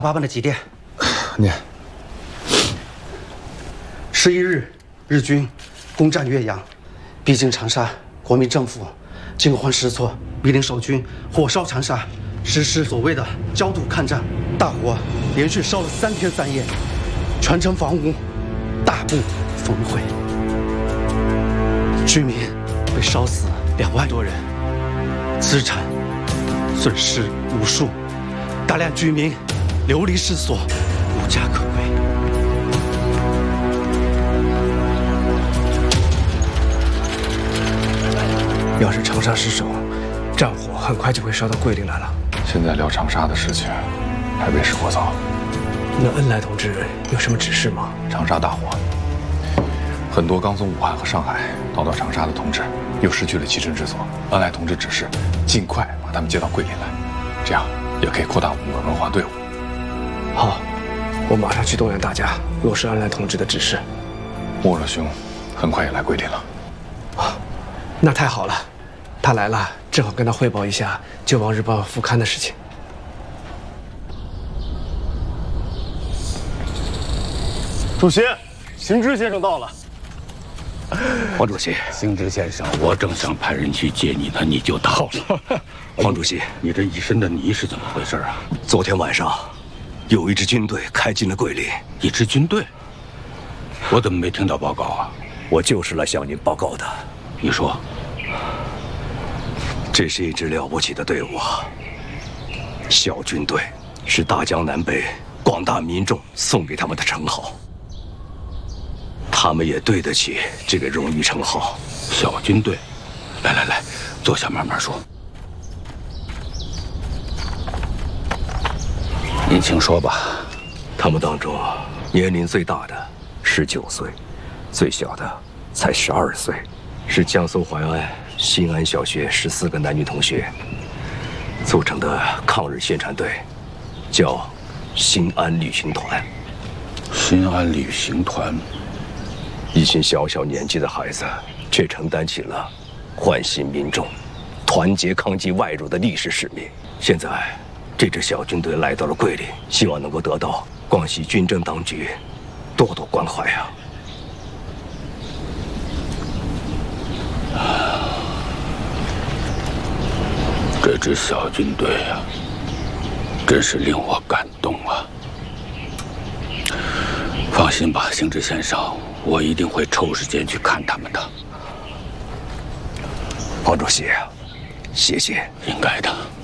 8班的急电， 念。 11日，日军攻占岳阳，逼近长沙，国民政府惊慌失措，逼令守军火烧长沙，实施所谓的焦土抗战。大火连续烧了3天3夜，全城房屋大部焚毁，居民被烧死2万多人，资产损失无数，大量居民流离失所，无家可归。 要是长沙失守，战火很快就会烧到桂林来了。 现在聊长沙的事情，还为时过早。 那恩来同志有什么指示吗？ 长沙大火，很多刚从武汉和上海逃到长沙的同志又失去了栖身之所。恩来同志指示尽快把他们接到桂林来，这样也可以扩大我们的文化队伍。 好，我马上去动员大家，落实恩来同志的指示。 莫若兄很快也来桂林了。 啊，那太好了，他来了，正好跟他汇报一下《救亡日报》副刊的事情。 主席，邢之先生到了。 黄主席， 邢之先生， 我正想派人去接你呢，你就到了。 黄主席， 你这一身的泥是怎么回事啊？ 昨天晚上，有一支军队开进了桂林。 一支军队？我怎么没听到报告啊？ 我就是来向您报告的。 你说， 这是一支了不起的队伍啊！小军队是大江南北广大民众送给他们的称号。他们也对得起这个荣誉称号。 小军队，来，坐下慢慢说。您请说吧。 他们当中，年龄最大的19岁，最小的才12岁，是江苏淮安新安小学14个男女同学组成的抗日宣传队，叫新安旅行团。 新安旅行团。 一群小年纪的孩子，却承担起了唤醒民众、团结抗击外辱的历史使命。现在，这支小军队来到了桂林，希望能够得到广西军政当局多多关怀啊！ 这支小军队啊，真是令我感动啊！放心吧，邢之先生。我一定会抽时间去看他们的。 黄主席，谢谢。 应该的。